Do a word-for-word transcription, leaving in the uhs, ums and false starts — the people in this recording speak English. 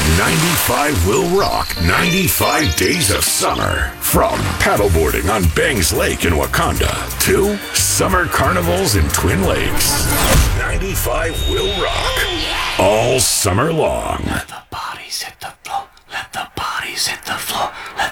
ninety-five will rock ninety-five days of summer. From paddleboarding on Bangs Lake in Wakanda to summer carnivals in Twin Lakes. ninety-five will rock all summer long.